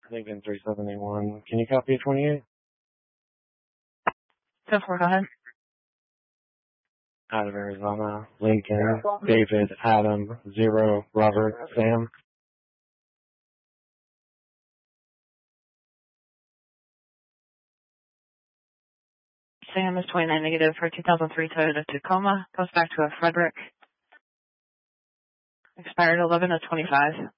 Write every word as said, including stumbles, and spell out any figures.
Lincoln three seventy-one. Can you copy a twenty-eight? ten four, go ahead. Out of Arizona. Lincoln, David, Adam, zero, Robert, Sam. Sam is twenty-nine negative for two thousand three Toyota Tacoma. Goes back to a Frederick. Expired eleven of twenty-five.